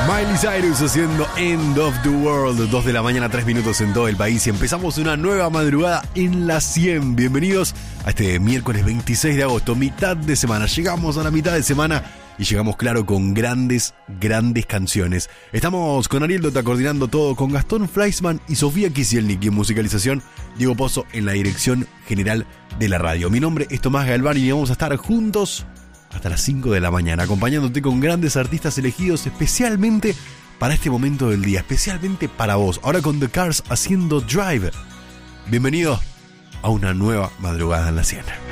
Miley Cyrus haciendo End of the World, 2 de la mañana, 3 minutos en todo el país y empezamos una nueva madrugada en la 100. Bienvenidos a este miércoles 26 de agosto, mitad de semana. Llegamos a la mitad de semana y llegamos, claro, con grandes canciones. Estamos con Ariel Dota coordinando todo, con Gastón Fleischmann y Sofía Kisielnik y en musicalización, Diego Pozo en la dirección general de la radio. Mi nombre es Tomás Galván y vamos a estar juntos hasta las 5 de la mañana, acompañándote con grandes artistas elegidos especialmente para este momento del día, especialmente para vos. Ahora con The Cars haciendo Drive. Bienvenido a una nueva madrugada en la 100.